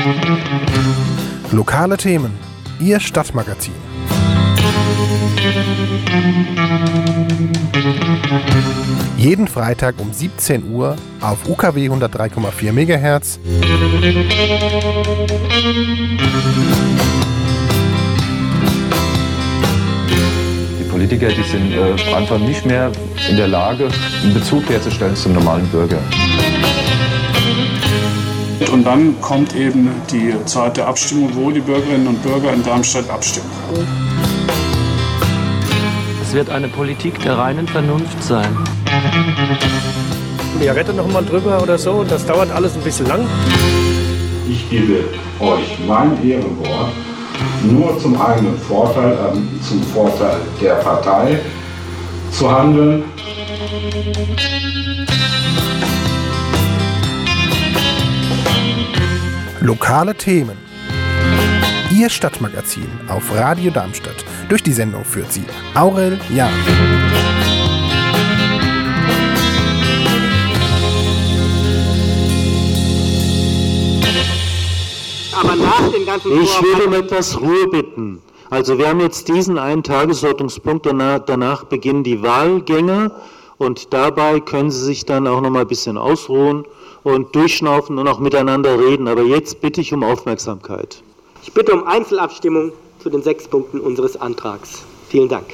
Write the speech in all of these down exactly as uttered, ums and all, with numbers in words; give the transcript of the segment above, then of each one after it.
Lokale Themen, Ihr Stadtmagazin. Jeden Freitag um siebzehn Uhr auf U K W hundertdrei Komma vier Megahertz. Die Politiker, die sind äh, einfach nicht mehr in der Lage, einen Bezug herzustellen zum normalen Bürger. Und dann kommt eben die Zeit der Abstimmung, wo die Bürgerinnen und Bürger in Darmstadt abstimmen. Es wird eine Politik der reinen Vernunft sein. Ja, rettet noch mal drüber oder so, und das dauert alles ein bisschen lang. Ich gebe euch mein Ehrenwort, nur zum eigenen Vorteil, äh, zum Vorteil der Partei zu handeln. Lokale Themen. Ihr Stadtmagazin auf Radio Darmstadt. Durch die Sendung führt sie Aurel Jahn. Aber nach den ganzen Ich will um etwas Ruhe bitten. Also wir haben jetzt diesen einen Tagesordnungspunkt, danach, danach beginnen die Wahlgänge und dabei können Sie sich dann auch noch mal ein bisschen ausruhen und durchschnaufen und auch miteinander reden. Aber jetzt bitte ich um Aufmerksamkeit. Ich bitte um Einzelabstimmung zu den sechs Punkten unseres Antrags. Vielen Dank.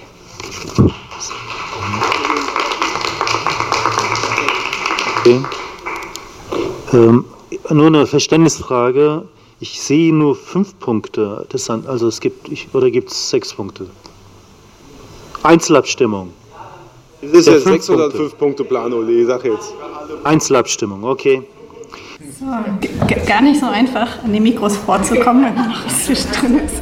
Okay. Ähm, nur eine Verständnisfrage. Ich sehe nur fünf Punkte. Das sind, also es gibt, ich, oder gibt es sechs Punkte? Einzelabstimmung. Das ist ja sechs oder fünf Punkte Plan, Ole, ich sag jetzt. Einzelabstimmung, okay. So, g- gar nicht so einfach, an die Mikros vorzukommen, wenn noch was zwischendrin ist.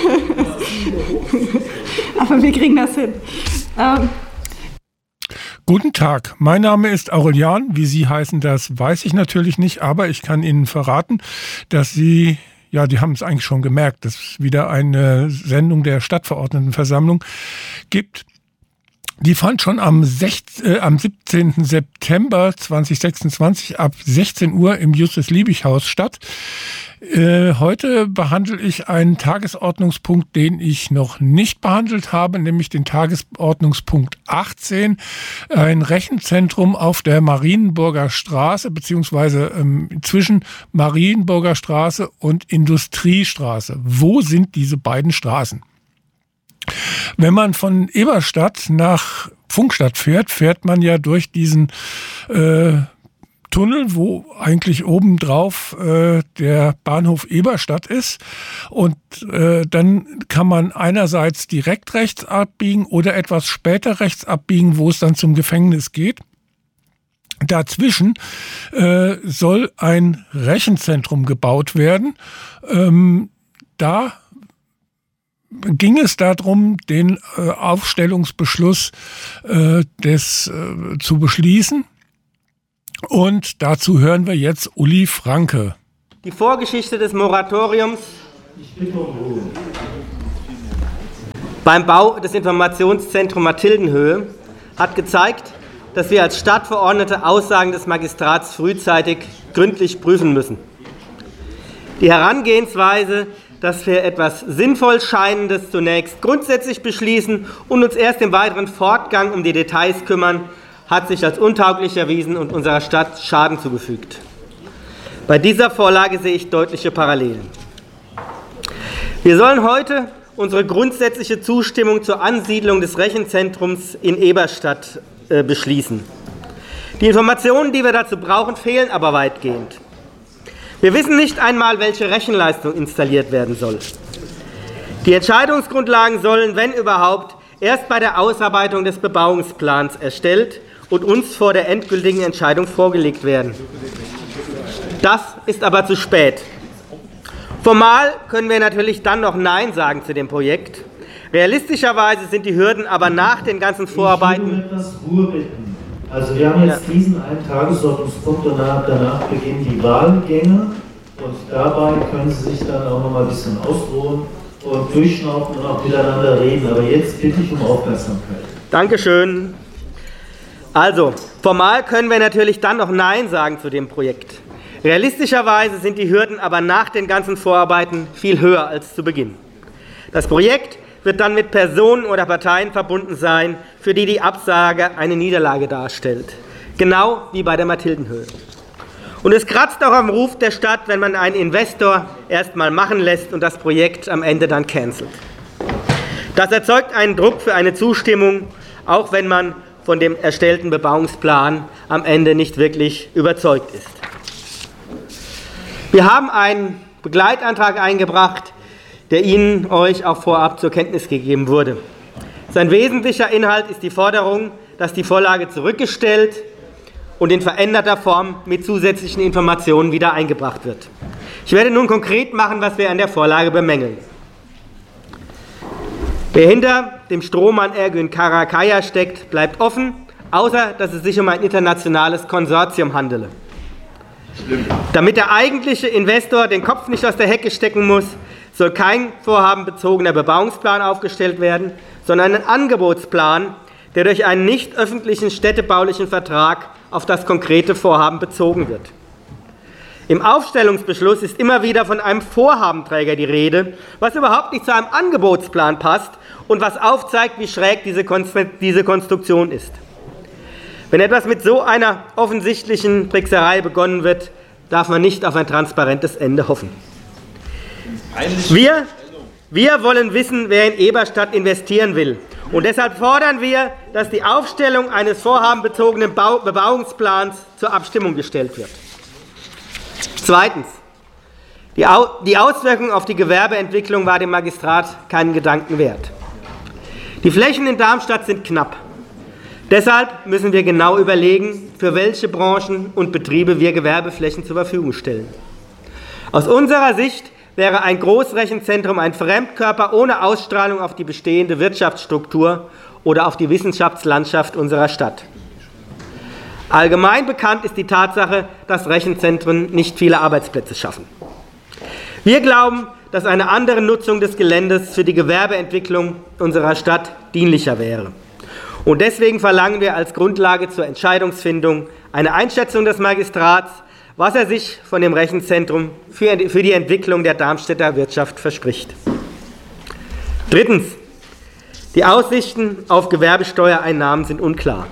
Aber wir kriegen das hin. Ähm. Guten Tag, mein Name ist Aurel Jahn. Wie Sie heißen, das weiß ich natürlich nicht, aber ich kann Ihnen verraten, dass Sie, ja, die haben es eigentlich schon gemerkt, dass es wieder eine Sendung der Stadtverordnetenversammlung gibt. Die fand schon am, sechzehnten, äh, am siebzehnten September zweitausendsechsundzwanzig ab sechzehn Uhr im Justus-Liebig-Haus statt. Äh, heute behandle ich einen Tagesordnungspunkt, den ich noch nicht behandelt habe, nämlich den Tagesordnungspunkt achtzehn, ein Rechenzentrum auf der Marienburger Straße, beziehungsweise ähm, zwischen Marienburger Straße und Industriestraße. Wo sind diese beiden Straßen? Wenn man von Eberstadt nach Pfungstadt fährt, fährt man ja durch diesen äh, Tunnel, wo eigentlich obendrauf äh, der Bahnhof Eberstadt ist. Und äh, dann kann man einerseits direkt rechts abbiegen oder etwas später rechts abbiegen, wo es dann zum Gefängnis geht. Dazwischen äh, soll ein Rechenzentrum gebaut werden. Ähm, da ging es darum, den äh, Aufstellungsbeschluss äh, des, äh, zu beschließen. Und dazu hören wir jetzt Uli Franke. Die Vorgeschichte des Moratoriums beim Bau des Informationszentrums Mathildenhöhe hat gezeigt, dass wir als Stadtverordnete Aussagen des Magistrats frühzeitig gründlich prüfen müssen. Die Herangehensweise, dass wir etwas sinnvoll Scheinendes zunächst grundsätzlich beschließen und uns erst im weiteren Fortgang um die Details kümmern, hat sich als untauglich erwiesen und unserer Stadt Schaden zugefügt. Bei dieser Vorlage sehe ich deutliche Parallelen. Wir sollen heute unsere grundsätzliche Zustimmung zur Ansiedlung des Rechenzentrums in Eberstadt äh, beschließen. Die Informationen, die wir dazu brauchen, fehlen aber weitgehend. Wir wissen nicht einmal, welche Rechenleistung installiert werden soll. Die Entscheidungsgrundlagen sollen, wenn überhaupt, erst bei der Ausarbeitung des Bebauungsplans erstellt und uns vor der endgültigen Entscheidung vorgelegt werden. Das ist aber zu spät. Formal können wir natürlich dann noch Nein sagen zu dem Projekt. Realistischerweise sind die Hürden aber nach den ganzen Vorarbeiten... Ich will um etwas Ruhe bitten. Also wir haben jetzt ja. diesen einen Tagesordnungspunkt, danach, danach beginnen die Wahlgänge und dabei können Sie sich dann auch noch mal ein bisschen ausruhen und durchschnaufen und auch miteinander reden. Aber jetzt bitte ich um Aufmerksamkeit. Dankeschön. Also, formal können wir natürlich dann noch Nein sagen zu dem Projekt. Realistischerweise sind die Hürden aber nach den ganzen Vorarbeiten viel höher als zu Beginn. Das Projekt wird dann mit Personen oder Parteien verbunden sein, für die die Absage eine Niederlage darstellt. Genau wie bei der Mathildenhöhe. Und es kratzt auch am Ruf der Stadt, wenn man einen Investor erst mal machen lässt und das Projekt am Ende dann cancelt. Das erzeugt einen Druck für eine Zustimmung, auch wenn man von dem erstellten Bebauungsplan am Ende nicht wirklich überzeugt ist. Wir haben einen Begleitantrag eingebracht, der Ihnen, euch auch vorab zur Kenntnis gegeben wurde. Sein wesentlicher Inhalt ist die Forderung, dass die Vorlage zurückgestellt und in veränderter Form mit zusätzlichen Informationen wieder eingebracht wird. Ich werde nun konkret machen, was wir an der Vorlage bemängeln. Wer hinter dem Strohmann Ergün Karakaya steckt, bleibt offen, außer dass es sich um ein internationales Konsortium handele. Damit der eigentliche Investor den Kopf nicht aus der Hecke stecken muss, soll kein vorhabenbezogener Bebauungsplan aufgestellt werden, sondern ein Angebotsplan, der durch einen nicht öffentlichen städtebaulichen Vertrag auf das konkrete Vorhaben bezogen wird. Im Aufstellungsbeschluss ist immer wieder von einem Vorhabenträger die Rede, was überhaupt nicht zu einem Angebotsplan passt und was aufzeigt, wie schräg diese Konstruktion ist. Wenn etwas mit so einer offensichtlichen Trickserei begonnen wird, darf man nicht auf ein transparentes Ende hoffen. Wir, wir wollen wissen, wer in Eberstadt investieren will. Und deshalb fordern wir, dass die Aufstellung eines vorhabenbezogenen Bau- Bebauungsplans zur Abstimmung gestellt wird. Zweitens. Die, Au- die Auswirkung auf die Gewerbeentwicklung war dem Magistrat keinen Gedanken wert. Die Flächen in Darmstadt sind knapp. Deshalb müssen wir genau überlegen, für welche Branchen und Betriebe wir Gewerbeflächen zur Verfügung stellen. Aus unserer Sicht wäre ein Großrechenzentrum ein Fremdkörper ohne Ausstrahlung auf die bestehende Wirtschaftsstruktur oder auf die Wissenschaftslandschaft unserer Stadt. Allgemein bekannt ist die Tatsache, dass Rechenzentren nicht viele Arbeitsplätze schaffen. Wir glauben, dass eine andere Nutzung des Geländes für die Gewerbeentwicklung unserer Stadt dienlicher wäre. Und deswegen verlangen wir als Grundlage zur Entscheidungsfindung eine Einschätzung des Magistrats, was er sich von dem Rechenzentrum für die Entwicklung der Darmstädter Wirtschaft verspricht. Drittens. Die Aussichten auf Gewerbesteuereinnahmen sind unklar.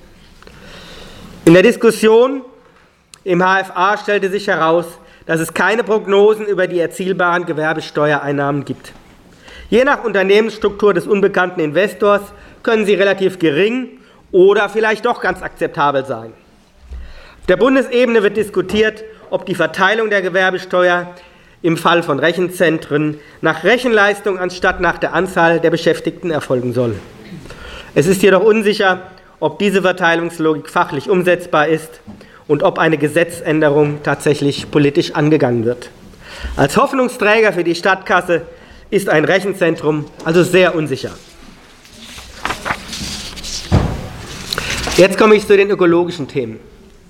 In der Diskussion im H F A stellte sich heraus, dass es keine Prognosen über die erzielbaren Gewerbesteuereinnahmen gibt. Je nach Unternehmensstruktur des unbekannten Investors können sie relativ gering oder vielleicht doch ganz akzeptabel sein. Auf der Bundesebene wird diskutiert, ob die Verteilung der Gewerbesteuer im Fall von Rechenzentren nach Rechenleistung anstatt nach der Anzahl der Beschäftigten erfolgen soll. Es ist jedoch unsicher, ob diese Verteilungslogik fachlich umsetzbar ist und ob eine Gesetzänderung tatsächlich politisch angegangen wird. Als Hoffnungsträger für die Stadtkasse ist ein Rechenzentrum also sehr unsicher. Jetzt komme ich zu den ökologischen Themen.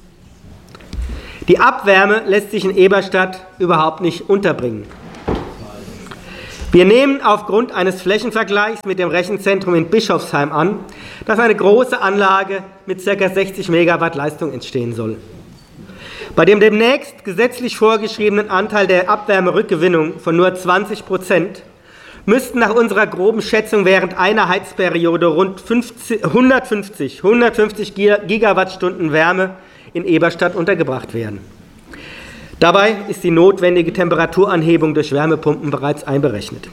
Die Abwärme lässt sich in Eberstadt überhaupt nicht unterbringen. Wir nehmen aufgrund eines Flächenvergleichs mit dem Rechenzentrum in Bischofsheim an, dass eine große Anlage mit ca. sechzig Megawatt Leistung entstehen soll. Bei dem demnächst gesetzlich vorgeschriebenen Anteil der Abwärmerückgewinnung von nur zwanzig Prozent müssten nach unserer groben Schätzung während einer Heizperiode rund hundertfünfzig Gigawattstunden Wärme in Eberstadt untergebracht werden. Dabei ist die notwendige Temperaturanhebung durch Wärmepumpen bereits einberechnet.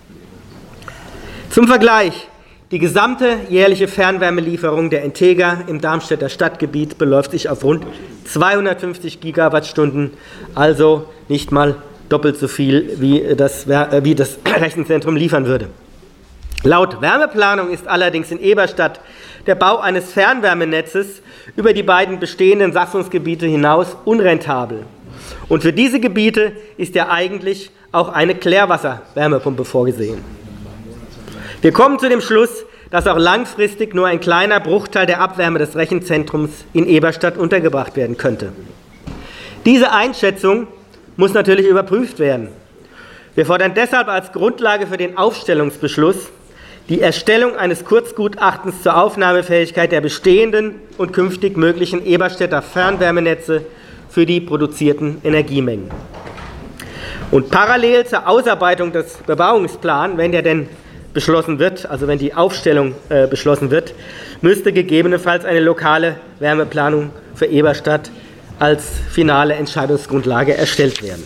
Zum Vergleich: Die gesamte jährliche Fernwärmelieferung der Integra im Darmstädter Stadtgebiet beläuft sich auf rund zweihundertfünfzig Gigawattstunden, also nicht mal doppelt so viel, wie das, wie das Rechenzentrum liefern würde. Laut Wärmeplanung ist allerdings in Eberstadt der Bau eines Fernwärmenetzes über die beiden bestehenden Satzungsgebiete hinaus unrentabel. Und für diese Gebiete ist ja eigentlich auch eine Klärwasserwärmepumpe vorgesehen. Wir kommen zu dem Schluss, dass auch langfristig nur ein kleiner Bruchteil der Abwärme des Rechenzentrums in Eberstadt untergebracht werden könnte. Diese Einschätzung muss natürlich überprüft werden. Wir fordern deshalb als Grundlage für den Aufstellungsbeschluss die Erstellung eines Kurzgutachtens zur Aufnahmefähigkeit der bestehenden und künftig möglichen Eberstädter Fernwärmenetze für die produzierten Energiemengen. Und parallel zur Ausarbeitung des Bebauungsplans, wenn der denn beschlossen wird, also wenn die Aufstellung äh, beschlossen wird, müsste gegebenenfalls eine lokale Wärmeplanung für Eberstadt als finale Entscheidungsgrundlage erstellt werden.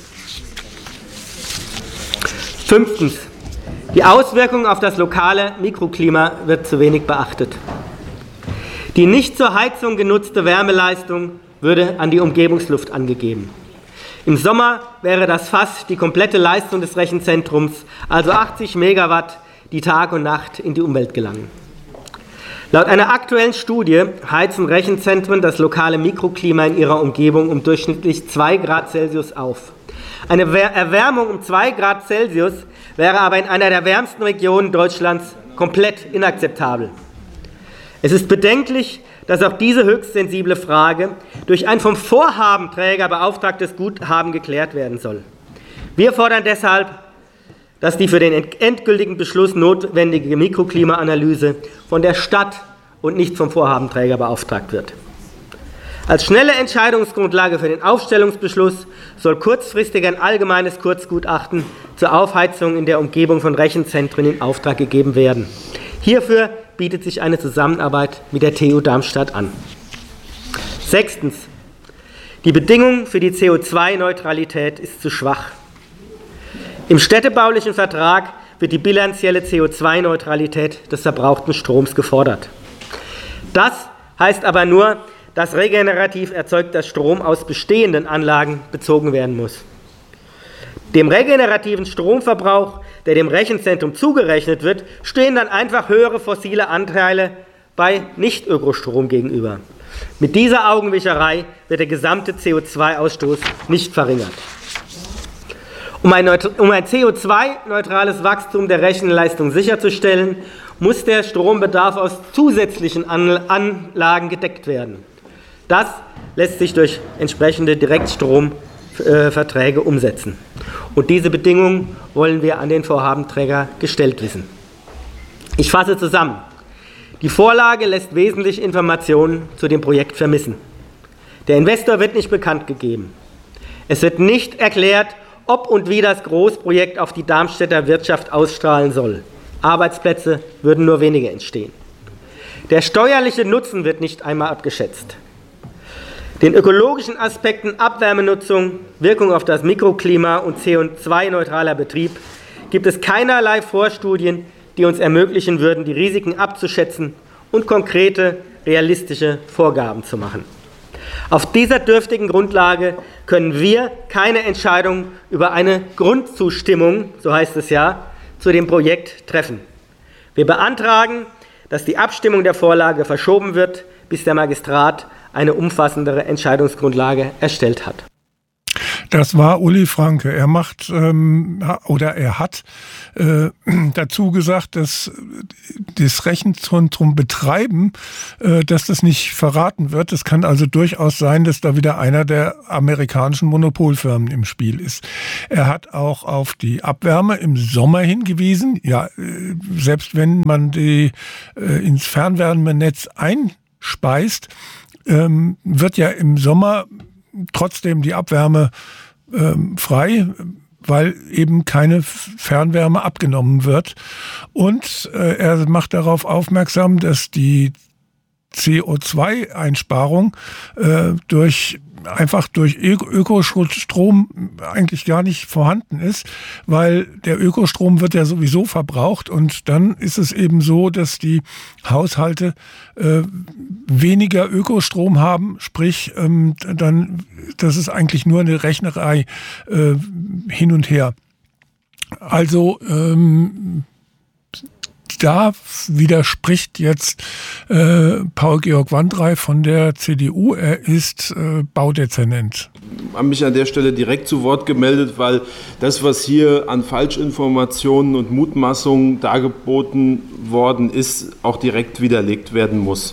Fünftens. Die Auswirkung auf das lokale Mikroklima wird zu wenig beachtet. Die nicht zur Heizung genutzte Wärmeleistung würde an die Umgebungsluft angegeben. Im Sommer wäre das fast die komplette Leistung des Rechenzentrums, also achtzig Megawatt, die Tag und Nacht in die Umwelt gelangen. Laut einer aktuellen Studie heizen Rechenzentren das lokale Mikroklima in ihrer Umgebung um durchschnittlich zwei Grad Celsius auf. Eine Erwärmung um zwei Grad Celsius wäre aber in einer der wärmsten Regionen Deutschlands komplett inakzeptabel. Es ist bedenklich, dass auch diese höchst sensible Frage durch ein vom Vorhabenträger beauftragtes Guthaben geklärt werden soll. Wir fordern deshalb, dass die für den endgültigen Beschluss notwendige Mikroklimaanalyse von der Stadt und nicht vom Vorhabenträger beauftragt wird. Als schnelle Entscheidungsgrundlage für den Aufstellungsbeschluss soll kurzfristig ein allgemeines Kurzgutachten zur Aufheizung in der Umgebung von Rechenzentren in Auftrag gegeben werden. Hierfür bietet sich eine Zusammenarbeit mit der T U Darmstadt an. Sechstens. Die Bedingung für die C O zwei Neutralität ist zu schwach. Im städtebaulichen Vertrag wird die bilanzielle C O zwei Neutralität des verbrauchten Stroms gefordert. Das heißt aber nur, dass regenerativ erzeugter Strom aus bestehenden Anlagen bezogen werden muss. Dem regenerativen Stromverbrauch, der dem Rechenzentrum zugerechnet wird, stehen dann einfach höhere fossile Anteile bei Nicht-Ökostrom gegenüber. Mit dieser Augenwischerei wird der gesamte C O zwei Ausstoß nicht verringert. Um ein, um ein C O zwei neutrales Wachstum der Rechenleistung sicherzustellen, muss der Strombedarf aus zusätzlichen Anlagen gedeckt werden. Das lässt sich durch entsprechende Direktstromverträge umsetzen. Und diese Bedingungen wollen wir an den Vorhabenträger gestellt wissen. Ich fasse zusammen. Die Vorlage lässt wesentlich Informationen zu dem Projekt vermissen. Der Investor wird nicht bekannt gegeben. Es wird nicht erklärt, ob und wie das Großprojekt auf die Darmstädter Wirtschaft ausstrahlen soll. Arbeitsplätze würden nur wenige entstehen. Der steuerliche Nutzen wird nicht einmal abgeschätzt. Den ökologischen Aspekten Abwärmenutzung, Wirkung auf das Mikroklima und C O zwei neutraler Betrieb gibt es keinerlei Vorstudien, die uns ermöglichen würden, die Risiken abzuschätzen und konkrete, realistische Vorgaben zu machen. Auf dieser dürftigen Grundlage können wir keine Entscheidung über eine Grundzustimmung, so heißt es ja, zu dem Projekt treffen. Wir beantragen, dass die Abstimmung der Vorlage verschoben wird, bis der Magistrat eine umfassendere Entscheidungsgrundlage erstellt hat. Das war Uli Franke. Er macht ähm, oder er hat äh, dazu gesagt, dass das Rechenzentrum betreiben, äh, dass das nicht verraten wird. Es kann also durchaus sein, dass da wieder einer der amerikanischen Monopolfirmen im Spiel ist. Er hat auch auf die Abwärme im Sommer hingewiesen. Ja, äh, selbst wenn man die äh, ins Fernwärmenetz einspeist, ähm, wird ja im Sommer trotzdem die Abwärme ähm, frei, weil eben keine Fernwärme abgenommen wird. Und äh, er macht darauf aufmerksam, dass die C O zwei Einsparung äh, durch einfach durch Ökostrom eigentlich gar nicht vorhanden ist, weil der Ökostrom wird ja sowieso verbraucht und dann ist es eben so, dass die Haushalte äh, weniger Ökostrom haben, sprich ähm, dann, das ist eigentlich nur eine Rechnerei äh, hin und her. Also ähm, da widerspricht jetzt äh, Paul-Georg Wandrei von der C D U. Er ist äh, Baudezernent. Ich habe mich an der Stelle direkt zu Wort gemeldet, weil das, was hier an Falschinformationen und Mutmaßungen dargeboten worden ist, auch direkt widerlegt werden muss.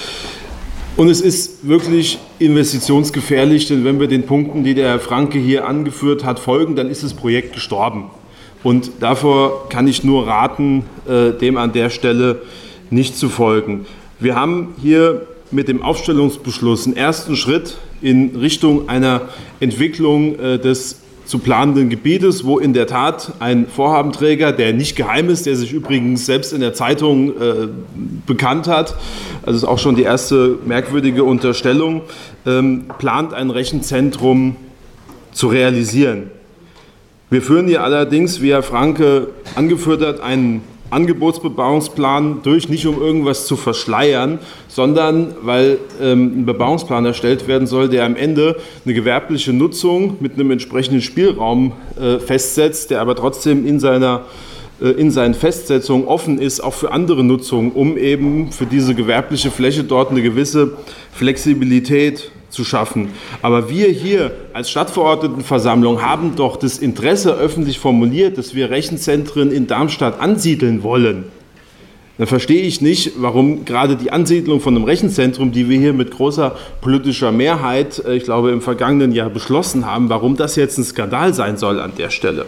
Und es ist wirklich investitionsgefährlich, denn wenn wir den Punkten, die der Herr Franke hier angeführt hat, folgen, dann ist das Projekt gestorben. Und davor kann ich nur raten, dem an der Stelle nicht zu folgen. Wir haben hier mit dem Aufstellungsbeschluss einen ersten Schritt in Richtung einer Entwicklung äh, des zu planenden Gebietes, wo in der Tat ein Vorhabenträger, der nicht geheim ist, der sich übrigens selbst in der Zeitung äh, bekannt hat, also ist auch schon die erste merkwürdige Unterstellung, ähm, plant ein Rechenzentrum zu realisieren. Wir führen hier allerdings, wie Herr Franke angeführt hat, einen Angebotsbebauungsplan durch, nicht um irgendwas zu verschleiern, sondern weil ähm, ein Bebauungsplan erstellt werden soll, der am Ende eine gewerbliche Nutzung mit einem entsprechenden Spielraum äh, festsetzt, der aber trotzdem in seiner äh, in seinen Festsetzungen offen ist, auch für andere Nutzungen, um eben für diese gewerbliche Fläche dort eine gewisse Flexibilität zu schaffen. Aber wir hier als Stadtverordnetenversammlung haben doch das Interesse öffentlich formuliert, dass wir Rechenzentren in Darmstadt ansiedeln wollen. Dann verstehe ich nicht, warum gerade die Ansiedlung von einem Rechenzentrum, die wir hier mit großer politischer Mehrheit, ich glaube im vergangenen Jahr beschlossen haben, warum das jetzt ein Skandal sein soll an der Stelle.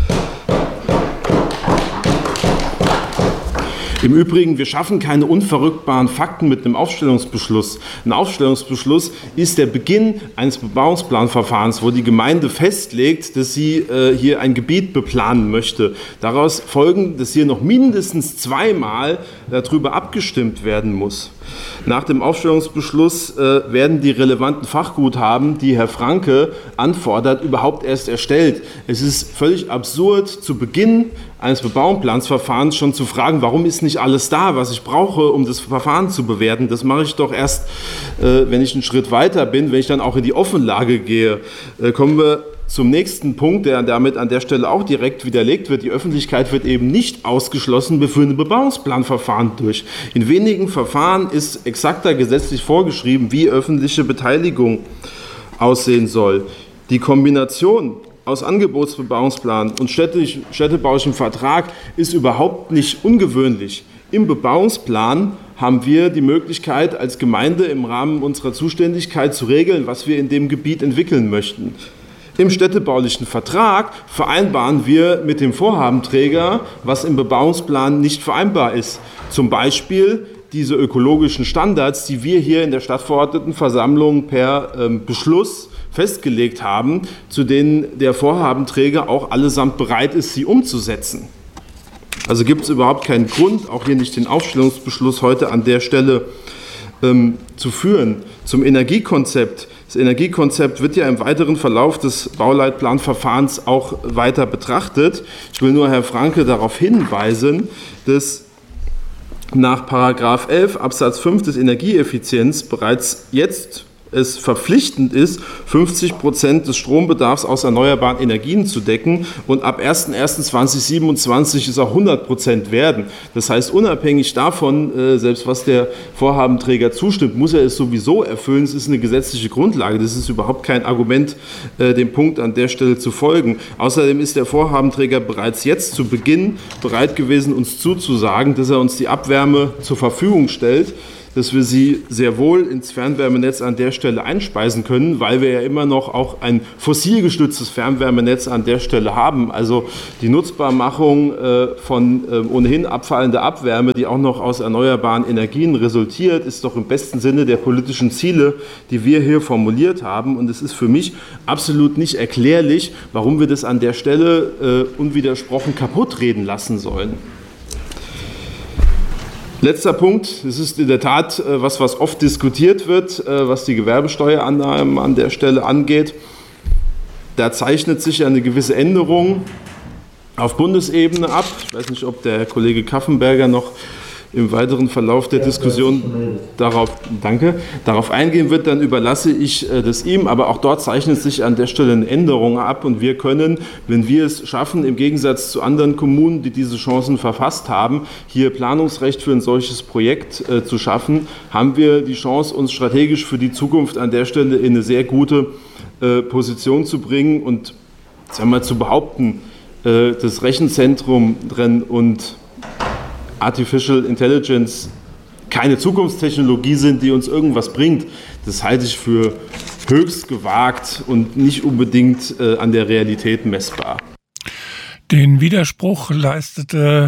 Im Übrigen, wir schaffen keine unverrückbaren Fakten mit einem Aufstellungsbeschluss. Ein Aufstellungsbeschluss ist der Beginn eines Bebauungsplanverfahrens, wo die Gemeinde festlegt, dass sie äh, hier ein Gebiet beplanen möchte. Daraus folgen, dass hier noch mindestens zweimal darüber abgestimmt werden muss. Nach dem Aufstellungsbeschluss äh, werden die relevanten Fachguthaben, die Herr Franke anfordert, überhaupt erst erstellt. Es ist völlig absurd, zu Beginn eines Bebauungsplanverfahrens schon zu fragen, warum ist nicht alles da, was ich brauche, um das Verfahren zu bewerten. Das mache ich doch erst, äh, wenn ich einen Schritt weiter bin, wenn ich dann auch in die Offenlage gehe. Äh, kommen wir zum nächsten Punkt, der damit an der Stelle auch direkt widerlegt wird. Die Öffentlichkeit wird eben nicht ausgeschlossen, wir führen ein Bebauungsplanverfahren durch. In wenigen Verfahren ist exakter gesetzlich vorgeschrieben, wie öffentliche Beteiligung aussehen soll. Die Kombination aus Angebotsbebauungsplan und städtisch, städtebaulichem Vertrag ist überhaupt nicht ungewöhnlich. Im Bebauungsplan haben wir die Möglichkeit, als Gemeinde im Rahmen unserer Zuständigkeit zu regeln, was wir in dem Gebiet entwickeln möchten. Im städtebaulichen Vertrag vereinbaren wir mit dem Vorhabenträger, was im Bebauungsplan nicht vereinbar ist. Zum Beispiel diese ökologischen Standards, die wir hier in der Stadtverordnetenversammlung per ähm, Beschluss festgelegt haben, zu denen der Vorhabenträger auch allesamt bereit ist, sie umzusetzen. Also gibt es überhaupt keinen Grund, auch hier nicht den Aufstellungsbeschluss heute an der Stelle ähm, zu führen. Zum Energiekonzept. Das Energiekonzept wird ja im weiteren Verlauf des Bauleitplanverfahrens auch weiter betrachtet. Ich will nur Herr Franke darauf hinweisen, dass nach Paragraph elf Absatz fünf des Energieeffizienz bereits jetzt es verpflichtend ist, fünfzig Prozent des Strombedarfs aus erneuerbaren Energien zu decken und ab erster erster zweitausendsiebenundzwanzig es auch hundert Prozent werden. Das heißt, unabhängig davon, selbst was der Vorhabenträger zustimmt, muss er es sowieso erfüllen. Es ist eine gesetzliche Grundlage. Das ist überhaupt kein Argument, dem Punkt an der Stelle zu folgen. Außerdem ist der Vorhabenträger bereits jetzt zu Beginn bereit gewesen, uns zuzusagen, dass er uns die Abwärme zur Verfügung stellt, dass wir sie sehr wohl ins Fernwärmenetz an der Stelle einspeisen können, weil wir ja immer noch auch ein fossil gestütztes Fernwärmenetz an der Stelle haben. Also die Nutzbarmachung äh, von äh, ohnehin abfallender Abwärme, die auch noch aus erneuerbaren Energien resultiert, ist doch im besten Sinne der politischen Ziele, die wir hier formuliert haben. Und es ist für mich absolut nicht erklärlich, warum wir das an der Stelle äh, unwidersprochen kaputtreden lassen sollen. Letzter Punkt, das ist in der Tat was, was oft diskutiert wird, was die Gewerbesteuerannahmen an der Stelle angeht. Da zeichnet sich eine gewisse Änderung auf Bundesebene ab. Ich weiß nicht, ob der Kollege Kaffenberger noch im weiteren Verlauf der Diskussion darauf, danke, darauf eingehen wird, dann überlasse ich das ihm. Aber auch dort zeichnet sich an der Stelle eine Änderung ab und wir können, wenn wir es schaffen, im Gegensatz zu anderen Kommunen, die diese Chancen verfasst haben, hier Planungsrecht für ein solches Projekt äh, zu schaffen, haben wir die Chance, uns strategisch für die Zukunft an der Stelle in eine sehr gute äh, Position zu bringen und sagen wir mal, zu behaupten, äh, das Rechenzentrum drin und Artificial Intelligence keine Zukunftstechnologie sind, die uns irgendwas bringt, das halte ich für höchst gewagt und nicht unbedingt äh, an der Realität messbar. Den Widerspruch leistete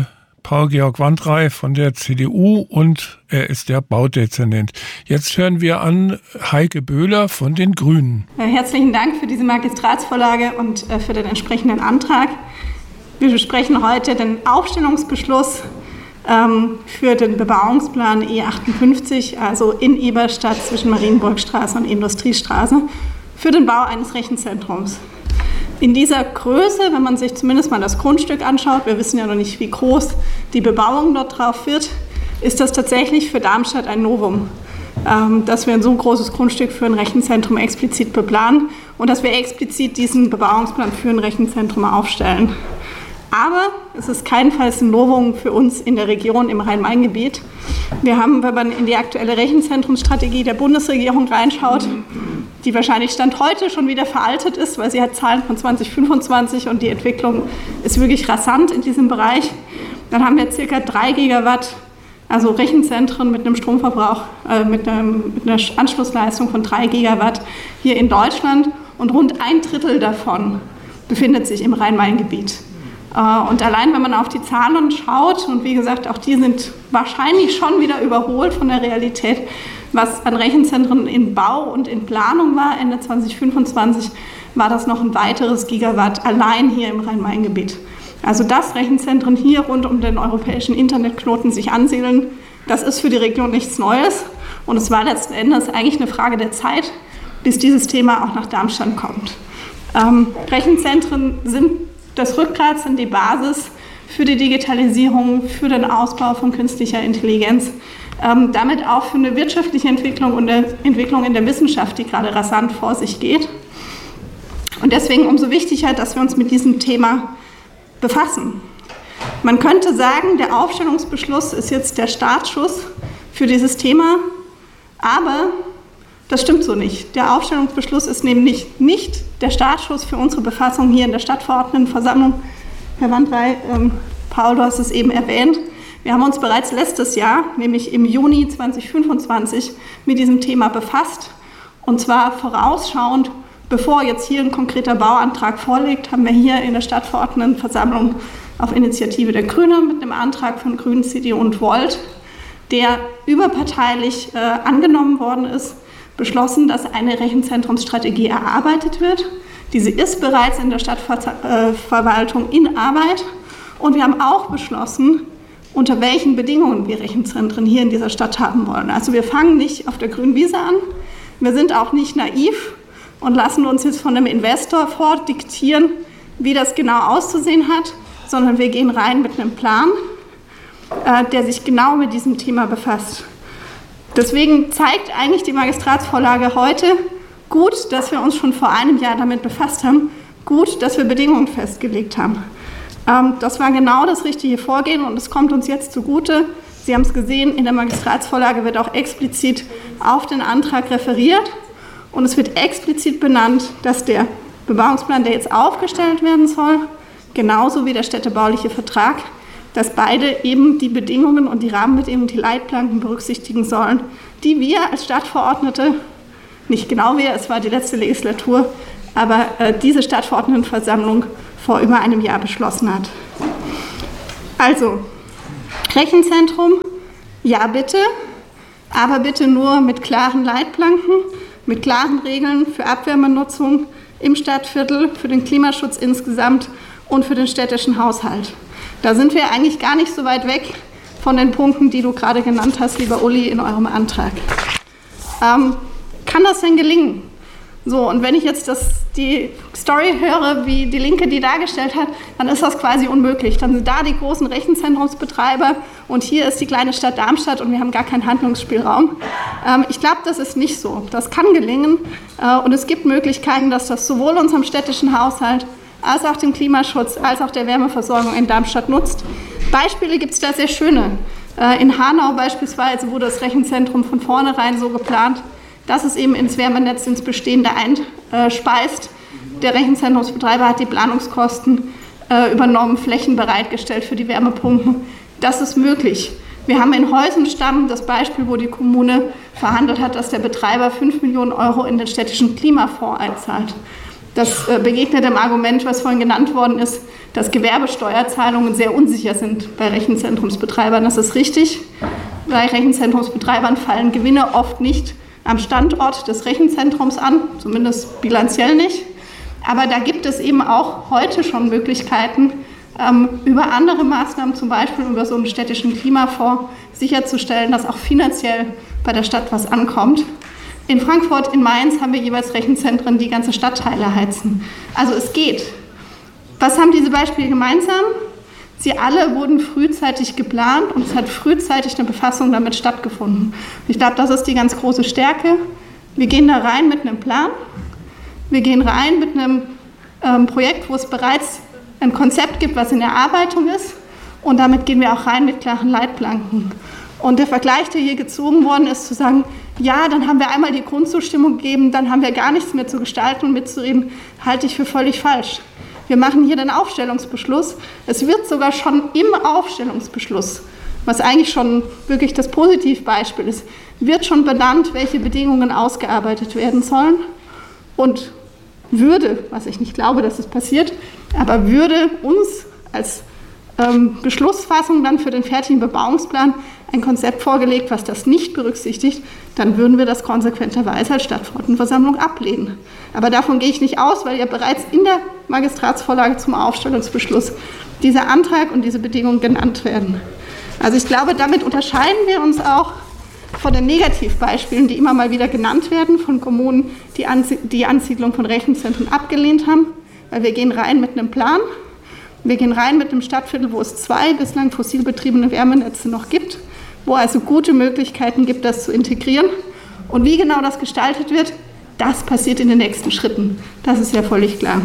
Paul-Georg Wandrei von der C D U und er ist der Baudezernent. Jetzt hören wir an Heike Böhler von den Grünen. Herzlichen Dank für diese Magistratsvorlage und für den entsprechenden Antrag. Wir besprechen heute den Aufstellungsbeschluss ähm, für den Bebauungsplan E achtundfünfzig, also in Eberstadt zwischen Marienburgstraße und Industriestraße, für den Bau eines Rechenzentrums. In dieser Größe, wenn man sich zumindest mal das Grundstück anschaut, wir wissen ja noch nicht, wie groß die Bebauung dort drauf wird, ist das tatsächlich für Darmstadt ein Novum, ähm, dass wir ein so großes Grundstück für ein Rechenzentrum explizit beplanen und dass wir explizit diesen Bebauungsplan für ein Rechenzentrum aufstellen. Aber es ist keinenfalls ein Novum für uns in der Region im Rhein-Main-Gebiet. Wir haben, wenn man in die aktuelle Rechenzentrumsstrategie der Bundesregierung reinschaut, die wahrscheinlich Stand heute schon wieder veraltet ist, weil sie hat Zahlen von zwanzig fünfundzwanzig und die Entwicklung ist wirklich rasant in diesem Bereich. Dann haben wir ca. drei Gigawatt, also Rechenzentren mit einem Stromverbrauch, äh, mit, einem, mit einer Anschlussleistung von drei Gigawatt hier in Deutschland und rund ein Drittel davon befindet sich im Rhein-Main-Gebiet. Und allein, wenn man auf die Zahlen schaut, und wie gesagt, auch die sind wahrscheinlich schon wieder überholt von der Realität, was an Rechenzentren in Bau und in Planung war, Ende zwanzig fünfundzwanzig, war das noch ein weiteres Gigawatt allein hier im Rhein-Main-Gebiet. Also dass Rechenzentren hier rund um den europäischen Internetknoten sich ansiedeln, das ist für die Region nichts Neues. Und es war letzten Endes eigentlich eine Frage der Zeit, bis dieses Thema auch nach Darmstadt kommt. Ähm, Rechenzentren sind das Rückgrat, sind die Basis für die Digitalisierung, für den Ausbau von künstlicher Intelligenz, ähm, damit auch für eine wirtschaftliche Entwicklung und eine Entwicklung in der Wissenschaft, die gerade rasant vor sich geht. Und deswegen umso wichtiger, dass wir uns mit diesem Thema befassen. Man könnte sagen, der Aufstellungsbeschluss ist jetzt der Startschuss für dieses Thema, aber das stimmt so nicht. Der Aufstellungsbeschluss ist nämlich nicht der Startschuss für unsere Befassung hier in der Stadtverordnetenversammlung. Herr Wandrei, ähm, Paul, du hast es eben erwähnt. Wir haben uns bereits letztes Jahr, nämlich im Juni zwanzig fünfundzwanzig, mit diesem Thema befasst. Und zwar vorausschauend, bevor jetzt hier ein konkreter Bauantrag vorliegt, haben wir hier in der Stadtverordnetenversammlung auf Initiative der Grünen mit einem Antrag von Grünen, C D U und Volt, der überparteilich äh, angenommen worden ist, beschlossen, dass eine Rechenzentrumsstrategie erarbeitet wird. Diese ist bereits in der Stadtverwaltung in Arbeit. Und wir haben auch beschlossen, unter welchen Bedingungen wir Rechenzentren hier in dieser Stadt haben wollen. Also wir fangen nicht auf der grünen Wiese an. Wir sind auch nicht naiv und lassen uns jetzt von einem Investor vordiktieren, wie das genau auszusehen hat, sondern wir gehen rein mit einem Plan, äh, der sich genau mit diesem Thema befasst. Deswegen zeigt eigentlich die Magistratsvorlage heute gut, dass wir uns schon vor einem Jahr damit befasst haben, gut, dass wir Bedingungen festgelegt haben. Ähm, das war genau das richtige Vorgehen und es kommt uns jetzt zugute. Sie haben es gesehen, in der Magistratsvorlage wird auch explizit auf den Antrag referiert und es wird explizit benannt, dass der Bebauungsplan, der jetzt aufgestellt werden soll, genauso wie der städtebauliche Vertrag, dass beide eben die Bedingungen und die Rahmenbedingungen, die Leitplanken berücksichtigen sollen, die wir als Stadtverordnete, nicht genau wir, es war die letzte Legislatur, aber äh, diese Stadtverordnetenversammlung vor über einem Jahr beschlossen hat. Also, Rechenzentrum, ja bitte, aber bitte nur mit klaren Leitplanken, mit klaren Regeln für Abwärmenutzung im Stadtviertel, für den Klimaschutz insgesamt und für den städtischen Haushalt. Da sind wir eigentlich gar nicht so weit weg von den Punkten, die du gerade genannt hast, lieber Uli, in eurem Antrag. Ähm, kann das denn gelingen? So, und wenn ich jetzt das, die Story höre, wie die Linke die dargestellt hat, dann ist das quasi unmöglich. Dann sind da die großen Rechenzentrumsbetreiber und hier ist die kleine Stadt Darmstadt und wir haben gar keinen Handlungsspielraum. Ähm, ich glaube, das ist nicht so. Das kann gelingen äh, und es gibt Möglichkeiten, dass das sowohl unserem städtischen Haushalt als auch dem Klimaschutz, als auch der Wärmeversorgung in Darmstadt nutzt. Beispiele gibt es da sehr schöne. In Hanau beispielsweise wurde das Rechenzentrum von vornherein so geplant, dass es eben ins Wärmenetz, ins Bestehende einspeist. Der Rechenzentrumsbetreiber hat die Planungskosten übernommen, Flächen bereitgestellt für die Wärmepumpen. Das ist möglich. Wir haben in Heusenstamm das Beispiel, wo die Kommune verhandelt hat, dass der Betreiber fünf Millionen Euro in den städtischen Klimafonds einzahlt. Das begegnet dem Argument, was vorhin genannt worden ist, dass Gewerbesteuerzahlungen sehr unsicher sind bei Rechenzentrumsbetreibern. Das ist richtig. Bei Rechenzentrumsbetreibern fallen Gewinne oft nicht am Standort des Rechenzentrums an, zumindest bilanziell nicht. Aber da gibt es eben auch heute schon Möglichkeiten, ähm, über andere Maßnahmen, zum Beispiel über so einen städtischen Klimafonds, sicherzustellen, dass auch finanziell bei der Stadt was ankommt. In Frankfurt, in Mainz haben wir jeweils Rechenzentren, die ganze Stadtteile heizen. Also es geht. Was haben diese Beispiele gemeinsam? Sie alle wurden frühzeitig geplant und es hat frühzeitig eine Befassung damit stattgefunden. Ich glaube, das ist die ganz große Stärke. Wir gehen da rein mit einem Plan. Wir gehen rein mit einem ähm, Projekt, wo es bereits ein Konzept gibt, was in Erarbeitung ist. Und damit gehen wir auch rein mit klaren Leitplanken. Und der Vergleich, der hier gezogen worden ist, zu sagen, ja, dann haben wir einmal die Grundzustimmung gegeben, dann haben wir gar nichts mehr zu gestalten und mitzureden, halte ich für völlig falsch. Wir machen hier den Aufstellungsbeschluss. Es wird sogar schon im Aufstellungsbeschluss, was eigentlich schon wirklich das Positivbeispiel ist, wird schon benannt, welche Bedingungen ausgearbeitet werden sollen. Und würde, was ich nicht glaube, dass es passiert, aber würde uns als ähm, Beschlussfassung dann für den fertigen Bebauungsplan ein Konzept vorgelegt, was das nicht berücksichtigt, dann würden wir das konsequenterweise als Stadtverordnetenversammlung ablehnen. Aber davon gehe ich nicht aus, weil ja bereits in der Magistratsvorlage zum Aufstellungsbeschluss dieser Antrag und diese Bedingungen genannt werden. Also ich glaube, damit unterscheiden wir uns auch von den Negativbeispielen, die immer mal wieder genannt werden, von Kommunen, die die Ansiedlung von Rechenzentren abgelehnt haben, weil wir gehen rein mit einem Plan. Wir gehen rein mit einem Stadtviertel, wo es zwei bislang fossil betriebene Wärmenetze noch gibt, wo also gute Möglichkeiten gibt, das zu integrieren. Und wie genau das gestaltet wird, das passiert in den nächsten Schritten. Das ist ja völlig klar.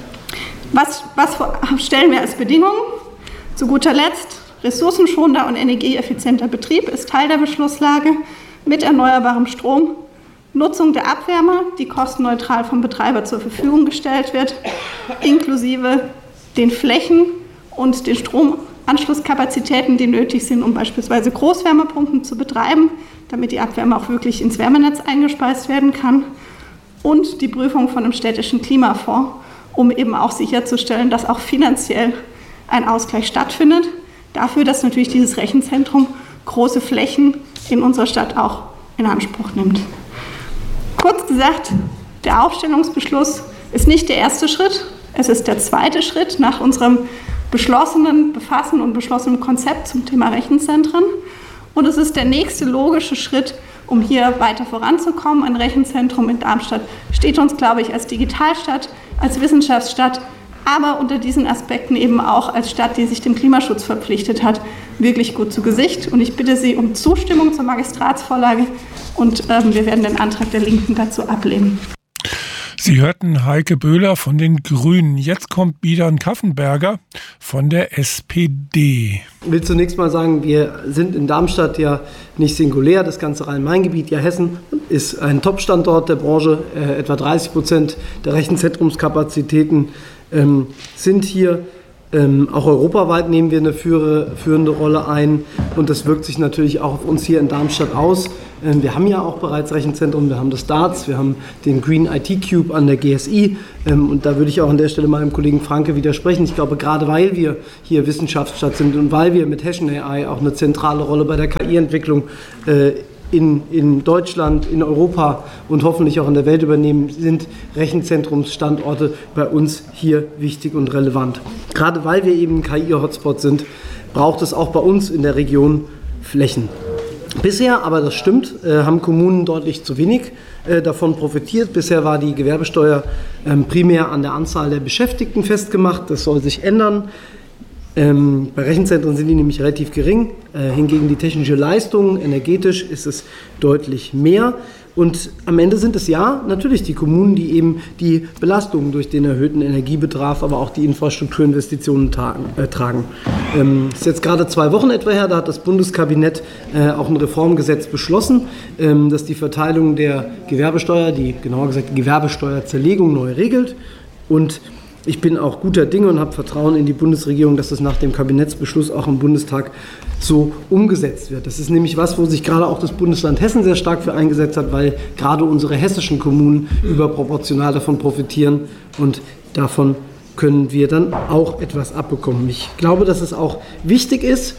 Was, was stellen wir als Bedingungen? Zu guter Letzt, ressourcenschonender und energieeffizienter Betrieb ist Teil der Beschlusslage mit erneuerbarem Strom. Nutzung der Abwärme, die kostenneutral vom Betreiber zur Verfügung gestellt wird, inklusive den Flächen und den Stromanschlusskapazitäten, die nötig sind, um beispielsweise Großwärmepumpen zu betreiben, damit die Abwärme auch wirklich ins Wärmenetz eingespeist werden kann. Und die Prüfung von einem städtischen Klimafonds, um eben auch sicherzustellen, dass auch finanziell ein Ausgleich stattfindet. Dafür, dass natürlich dieses Rechenzentrum große Flächen in unserer Stadt auch in Anspruch nimmt. Kurz gesagt, der Aufstellungsbeschluss ist nicht der erste Schritt, es ist der zweite Schritt nach unserem beschlossenen Befassen und beschlossenen Konzept zum Thema Rechenzentren. Und es ist der nächste logische Schritt, um hier weiter voranzukommen. Ein Rechenzentrum in Darmstadt steht uns, glaube ich, als Digitalstadt, als Wissenschaftsstadt, aber unter diesen Aspekten eben auch als Stadt, die sich dem Klimaschutz verpflichtet hat, wirklich gut zu Gesicht. Und ich bitte Sie um Zustimmung zur Magistratsvorlage und ähm, wir werden den Antrag der Linken dazu ablehnen. Sie hörten Heike Böhler von den Grünen. Jetzt kommt Bidan Kaffenberger von der S P D. Ich will zunächst mal sagen, wir sind in Darmstadt ja nicht singulär. Das ganze Rhein-Main-Gebiet, ja Hessen, ist ein Top-Standort der Branche. Äh, etwa dreißig Prozent der Rechenzentrumskapazitäten ähm, sind hier. Ähm, auch europaweit nehmen wir eine führe, führende Rolle ein und das wirkt sich natürlich auch auf uns hier in Darmstadt aus. Ähm, wir haben ja auch bereits Rechenzentren, wir haben das DARTS, wir haben den Green I T Cube an der G S I ähm, und da würde ich auch an der Stelle meinem Kollegen Franke widersprechen. Ich glaube, gerade weil wir hier Wissenschaftsstadt sind und weil wir mit Hessian A I auch eine zentrale Rolle bei der K I-Entwicklung äh, In, in Deutschland, in Europa und hoffentlich auch in der Welt übernehmen, sind Rechenzentrumsstandorte bei uns hier wichtig und relevant. Gerade weil wir eben ein K I-Hotspot sind, braucht es auch bei uns in der Region Flächen. Bisher, aber das stimmt, äh, haben Kommunen deutlich zu wenig äh, davon profitiert. Bisher war die Gewerbesteuer äh, primär an der Anzahl der Beschäftigten festgemacht. Das soll sich ändern. Ähm, bei Rechenzentren sind die nämlich relativ gering, äh, hingegen die technische Leistung, energetisch ist es deutlich mehr. Und am Ende sind es ja natürlich die Kommunen, die eben die Belastungen durch den erhöhten Energiebedarf, aber auch die Infrastrukturinvestitionen tagen, äh, tragen. Ähm, ist jetzt gerade zwei Wochen etwa her, da hat das Bundeskabinett äh, auch ein Reformgesetz beschlossen, ähm, das die Verteilung der Gewerbesteuer, die genauer gesagt die Gewerbesteuerzerlegung neu regelt. Und ich bin auch guter Dinge und habe Vertrauen in die Bundesregierung, dass das nach dem Kabinettsbeschluss auch im Bundestag so umgesetzt wird. Das ist nämlich was, wo sich gerade auch das Bundesland Hessen sehr stark für eingesetzt hat, weil gerade unsere hessischen Kommunen überproportional davon profitieren und davon können wir dann auch etwas abbekommen. Ich glaube, dass es auch wichtig ist,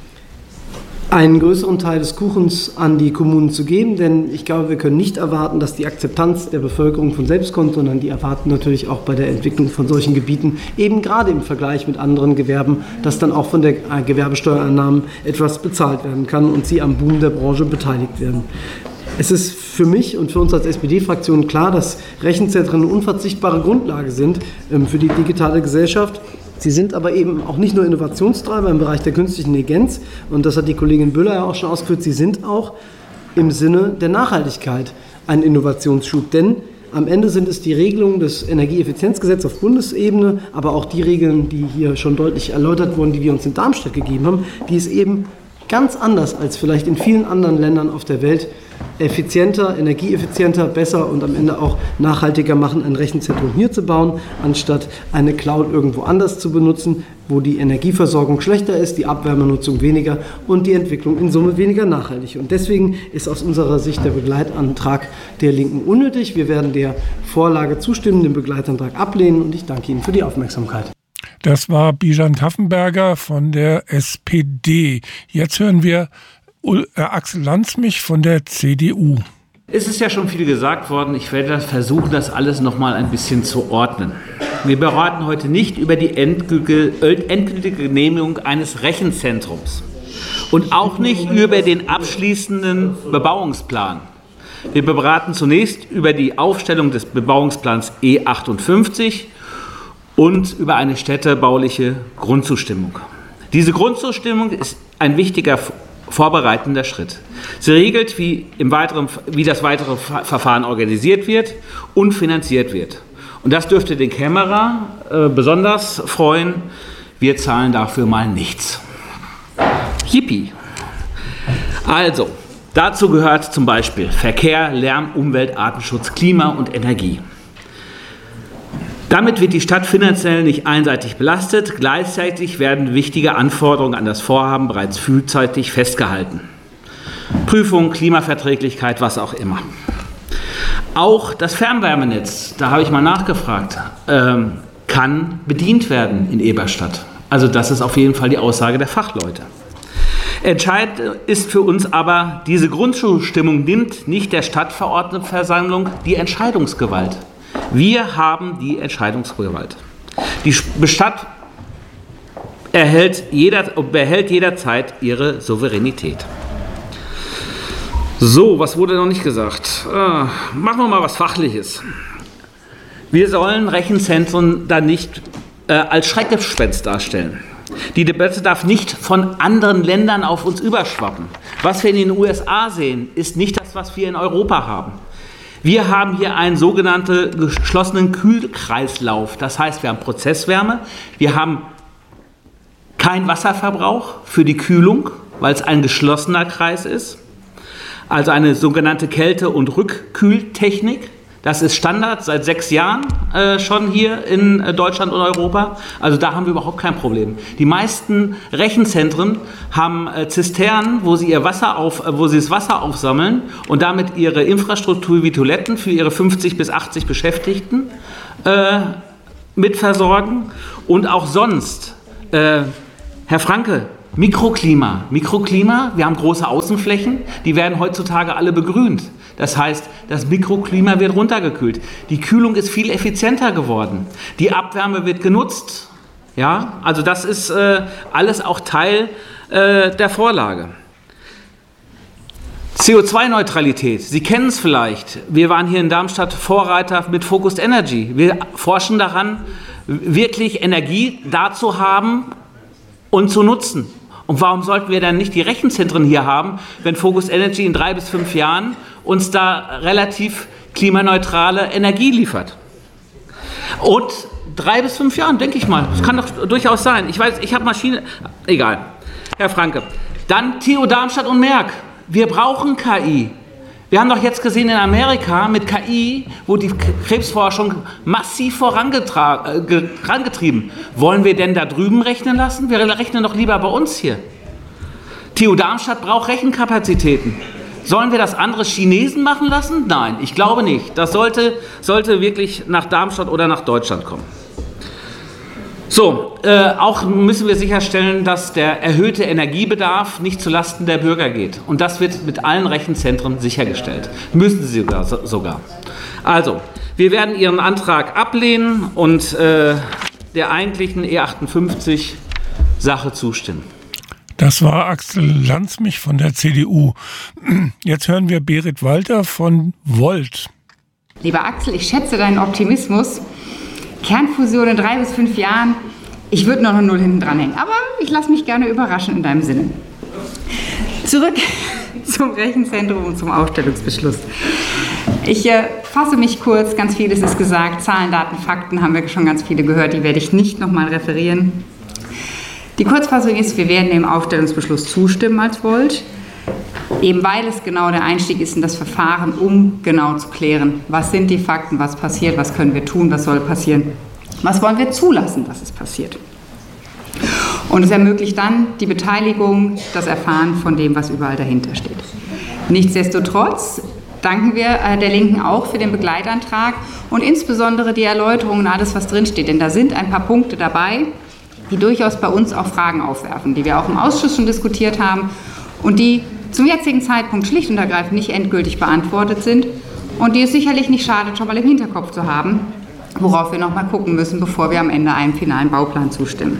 einen größeren Teil des Kuchens an die Kommunen zu geben, denn ich glaube, wir können nicht erwarten, dass die Akzeptanz der Bevölkerung von selbst kommt, sondern die erwarten natürlich auch bei der Entwicklung von solchen Gebieten, eben gerade im Vergleich mit anderen Gewerben, dass dann auch von der Gewerbesteuereinnahmen etwas bezahlt werden kann und sie am Boom der Branche beteiligt werden. Es ist für mich und für uns als S P D-Fraktion klar, dass Rechenzentren eine unverzichtbare Grundlage sind ähm, für die digitale Gesellschaft. Sie sind aber eben auch nicht nur Innovationstreiber im Bereich der künstlichen Intelligenz, und das hat die Kollegin Büller ja auch schon ausgeführt, sie sind auch im Sinne der Nachhaltigkeit ein Innovationsschub. Denn am Ende sind es die Regelungen des Energieeffizienzgesetzes auf Bundesebene, aber auch die Regeln, die hier schon deutlich erläutert wurden, die wir uns in Darmstadt gegeben haben, die es eben ganz anders als vielleicht in vielen anderen Ländern auf der Welt effizienter, energieeffizienter, besser und am Ende auch nachhaltiger machen, ein Rechenzentrum hier zu bauen, anstatt eine Cloud irgendwo anders zu benutzen, wo die Energieversorgung schlechter ist, die Abwärmenutzung weniger und die Entwicklung in Summe weniger nachhaltig. Und deswegen ist aus unserer Sicht der Begleitantrag der Linken unnötig. Wir werden der Vorlage zustimmen, den Begleitantrag ablehnen, und ich danke Ihnen für die Aufmerksamkeit. Das war Bijan Taffenberger von der S P D. Jetzt hören wir Axel Landsmich von der C D U. Es ist ja schon viel gesagt worden. Ich werde versuchen, das alles noch mal ein bisschen zu ordnen. Wir beraten heute nicht über die endgültige, endgültige Genehmigung eines Rechenzentrums und auch nicht über den abschließenden Bebauungsplan. Wir beraten zunächst über die Aufstellung des Bebauungsplans E achtundfünfzig und über eine städtebauliche Grundzustimmung. Diese Grundzustimmung ist ein wichtiger vorbereitender Schritt. Sie regelt, wie, im weiteren, wie das weitere Verfahren organisiert wird und finanziert wird. Und das dürfte den Kämmerer äh, besonders freuen. Wir zahlen dafür mal nichts. Yippie! Also, dazu gehört zum Beispiel Verkehr, Lärm, Umwelt, Artenschutz, Klima und Energie. Damit wird die Stadt finanziell nicht einseitig belastet. Gleichzeitig werden wichtige Anforderungen an das Vorhaben bereits frühzeitig festgehalten. Prüfung, Klimaverträglichkeit, was auch immer. Auch das Fernwärmenetz, da habe ich mal nachgefragt, ähm, kann bedient werden in Eberstadt. Also das ist auf jeden Fall die Aussage der Fachleute. Entscheidend ist für uns aber, diese Grundzustimmung nimmt nicht der Stadtverordnetenversammlung die Entscheidungsgewalt. Wir haben die Entscheidungsgewalt. Die Stadt erhält jeder, behält jederzeit ihre Souveränität. So, was wurde noch nicht gesagt? Äh, machen wir mal was Fachliches. Wir sollen Rechenzentren dann nicht äh, als Schreckgespenst darstellen. Die Debatte darf nicht von anderen Ländern auf uns überschwappen. Was wir in den U S A sehen, ist nicht das, was wir in Europa haben. Wir haben hier einen sogenannten geschlossenen Kühlkreislauf. Das heißt, wir haben Prozesswärme, wir haben keinen Wasserverbrauch für die Kühlung, weil es ein geschlossener Kreis ist. Also eine sogenannte Kälte- und Rückkühltechnik. Das ist Standard seit sechs Jahren äh, schon hier in äh, Deutschland und Europa. Also da haben wir überhaupt kein Problem. Die meisten Rechenzentren haben äh, Zisternen, wo sie, ihr Wasser auf, äh, wo sie das Wasser aufsammeln und damit ihre Infrastruktur wie Toiletten für ihre fünfzig bis achtzig Beschäftigten äh, mitversorgen. Und auch sonst, äh, Herr Franke, Mikroklima. Mikroklima, wir haben große Außenflächen, die werden heutzutage alle begrünt. Das heißt, das Mikroklima wird runtergekühlt. Die Kühlung ist viel effizienter geworden. Die Abwärme wird genutzt. Ja, also das ist äh, alles auch Teil äh, der Vorlage. C O zwei Neutralität, Sie kennen es vielleicht. Wir waren hier in Darmstadt Vorreiter mit Focused Energy. Wir forschen daran, wirklich Energie da zu haben und zu nutzen. Und warum sollten wir dann nicht die Rechenzentren hier haben, wenn Focused Energy in drei bis fünf Jahren uns da relativ klimaneutrale Energie liefert? Und drei bis fünf Jahren, denke ich mal. Das kann doch durchaus sein. Ich weiß, ich habe Maschine... Egal. Herr Franke. Dann T U Darmstadt und Merck. Wir brauchen K I. Wir haben doch jetzt gesehen in Amerika mit K I, wo die Krebsforschung massiv vorangetrieben. Wollen wir denn da drüben rechnen lassen? Wir rechnen doch lieber bei uns hier. T U Darmstadt braucht Rechenkapazitäten. Sollen wir das andere Chinesen machen lassen? Nein, ich glaube nicht. Das sollte, sollte wirklich nach Darmstadt oder nach Deutschland kommen. So, äh, auch müssen wir sicherstellen, dass der erhöhte Energiebedarf nicht zulasten der Bürger geht. Und das wird mit allen Rechenzentren sichergestellt. Müssen sie sogar. sogar. Also, wir werden Ihren Antrag ablehnen und äh, der eigentlichen E achtundfünfzig Sache zustimmen. Das war Axel Landsmich von der C D U. Jetzt hören wir Berit Walter von Volt. Lieber Axel, ich schätze deinen Optimismus. Kernfusion in drei bis fünf Jahren, ich würde noch eine Null hinten dranhängen. Aber ich lasse mich gerne überraschen in deinem Sinne. Zurück zum Rechenzentrum und zum Aufstellungsbeschluss. Ich äh, fasse mich kurz, ganz vieles ist gesagt. Zahlen, Daten, Fakten haben wir schon ganz viele gehört, die werde ich nicht nochmal referieren. Die Kurzfassung ist, wir werden dem Aufstellungsbeschluss zustimmen als Volt, eben weil es genau der Einstieg ist in das Verfahren, um genau zu klären, was sind die Fakten, was passiert, was können wir tun, was soll passieren, was wollen wir zulassen, dass es passiert. Und es ermöglicht dann die Beteiligung, das Erfahren von dem, was überall dahinter steht. Nichtsdestotrotz danken wir der Linken auch für den Begleitantrag und insbesondere die Erläuterungen und alles, was drinsteht. Denn da sind ein paar Punkte dabei, die durchaus bei uns auch Fragen aufwerfen, die wir auch im Ausschuss schon diskutiert haben und die zum jetzigen Zeitpunkt schlicht und ergreifend nicht endgültig beantwortet sind und die es sicherlich nicht schadet, schon mal im Hinterkopf zu haben, worauf wir noch mal gucken müssen, bevor wir am Ende einem finalen Bauplan zustimmen.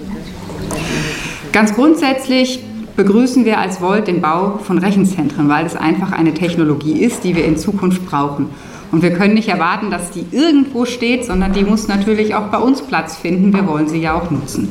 Ganz grundsätzlich begrüßen wir als Volt den Bau von Rechenzentren, weil es einfach eine Technologie ist, die wir in Zukunft brauchen. Und wir können nicht erwarten, dass die irgendwo steht, sondern die muss natürlich auch bei uns Platz finden. Wir wollen sie ja auch nutzen.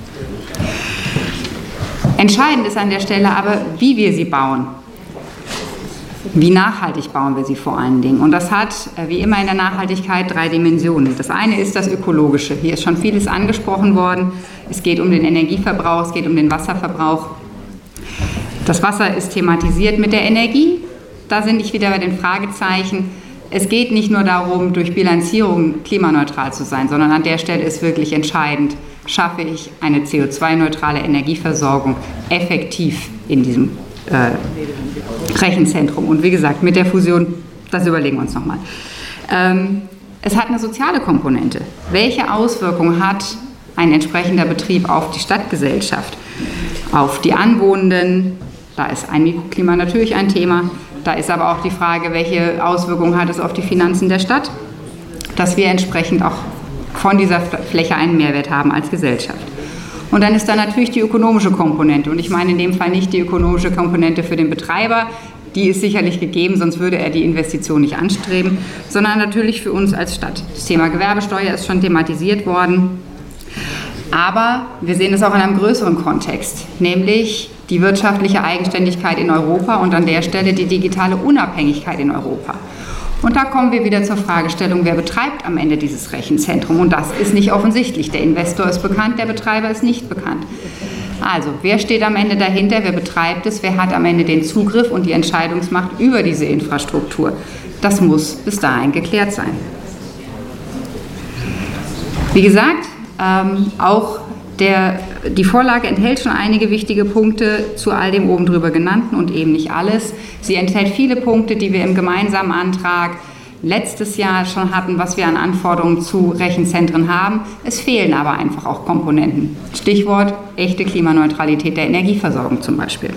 Entscheidend ist an der Stelle aber, wie wir sie bauen. Wie nachhaltig bauen wir sie vor allen Dingen? Und das hat, wie immer in der Nachhaltigkeit, drei Dimensionen. Das eine ist das Ökologische. Hier ist schon vieles angesprochen worden. Es geht um den Energieverbrauch, es geht um den Wasserverbrauch. Das Wasser ist thematisiert mit der Energie. Da sind ich wieder bei den Fragezeichen. Es geht nicht nur darum, durch Bilanzierung klimaneutral zu sein, sondern an der Stelle ist wirklich entscheidend, schaffe ich eine C O zwei neutrale Energieversorgung effektiv in diesem äh, Rechenzentrum. Und wie gesagt, mit der Fusion, das überlegen wir uns nochmal. Ähm, es hat eine soziale Komponente. Welche Auswirkungen hat ein entsprechender Betrieb auf die Stadtgesellschaft, auf die Anwohnenden? Da ist ein Mikroklima natürlich ein Thema. Da ist aber auch die Frage, welche Auswirkungen hat es auf die Finanzen der Stadt, dass wir entsprechend auch von dieser Fläche einen Mehrwert haben als Gesellschaft. Und dann ist da natürlich die ökonomische Komponente. Und ich meine in dem Fall nicht die ökonomische Komponente für den Betreiber, die ist sicherlich gegeben, sonst würde er die Investition nicht anstreben, sondern natürlich für uns als Stadt. Das Thema Gewerbesteuer ist schon thematisiert worden. Aber wir sehen es auch in einem größeren Kontext, nämlich die wirtschaftliche Eigenständigkeit in Europa und an der Stelle die digitale Unabhängigkeit in Europa. Und da kommen wir wieder zur Fragestellung, wer betreibt am Ende dieses Rechenzentrum? Und das ist nicht offensichtlich. Der Investor ist bekannt, der Betreiber ist nicht bekannt. Also, wer steht am Ende dahinter? Wer betreibt es? Wer hat am Ende den Zugriff und die Entscheidungsmacht über diese Infrastruktur? Das muss bis dahin geklärt sein. Wie gesagt, ähm, auch Der, die Vorlage enthält schon einige wichtige Punkte zu all dem oben drüber genannten und eben nicht alles. Sie enthält viele Punkte, die wir im gemeinsamen Antrag letztes Jahr schon hatten, was wir an Anforderungen zu Rechenzentren haben. Es fehlen aber einfach auch Komponenten. Stichwort echte Klimaneutralität der Energieversorgung zum Beispiel.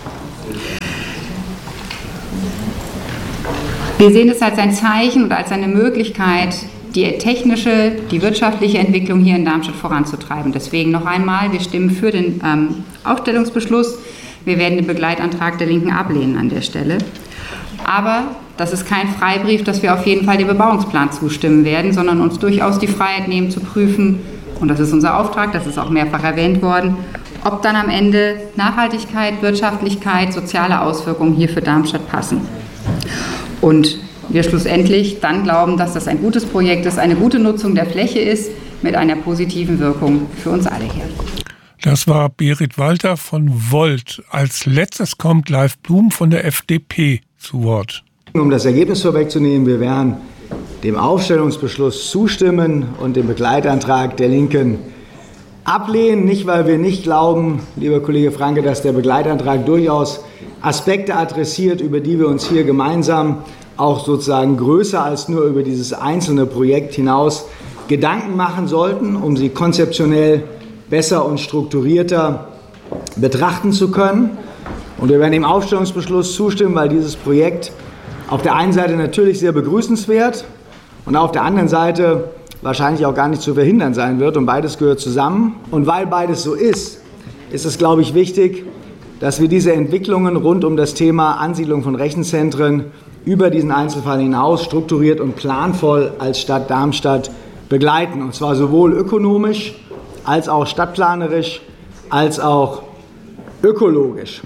Wir sehen es als ein Zeichen und als eine Möglichkeit, die technische, die wirtschaftliche Entwicklung hier in Darmstadt voranzutreiben. Deswegen noch einmal, wir stimmen für den ähm, Aufstellungsbeschluss. Wir werden den Begleitantrag der Linken ablehnen an der Stelle. Aber das ist kein Freibrief, dass wir auf jeden Fall dem Bebauungsplan zustimmen werden, sondern uns durchaus die Freiheit nehmen zu prüfen, und das ist unser Auftrag, das ist auch mehrfach erwähnt worden, ob dann am Ende Nachhaltigkeit, Wirtschaftlichkeit, soziale Auswirkungen hier für Darmstadt passen. Und wir schlussendlich dann glauben, dass das ein gutes Projekt ist, eine gute Nutzung der Fläche ist, mit einer positiven Wirkung für uns alle hier. Das war Berit Walter von Volt. Als letztes kommt Leif Blum von der F D P zu Wort. Um das Ergebnis vorwegzunehmen, wir werden dem Aufstellungsbeschluss zustimmen und den Begleitantrag der Linken ablehnen. Nicht, weil wir nicht glauben, lieber Kollege Franke, dass der Begleitantrag durchaus Aspekte adressiert, über die wir uns hier gemeinsam auch sozusagen größer als nur über dieses einzelne Projekt hinaus Gedanken machen sollten, um sie konzeptionell besser und strukturierter betrachten zu können. Und wir werden dem Aufstellungsbeschluss zustimmen, weil dieses Projekt auf der einen Seite natürlich sehr begrüßenswert und auf der anderen Seite wahrscheinlich auch gar nicht zu verhindern sein wird. Und beides gehört zusammen. Und weil beides so ist, ist es, glaube ich, wichtig, dass wir diese Entwicklungen rund um das Thema Ansiedlung von Rechenzentren über diesen Einzelfall hinaus strukturiert und planvoll als Stadt Darmstadt begleiten. Und zwar sowohl ökonomisch als auch stadtplanerisch als auch ökologisch.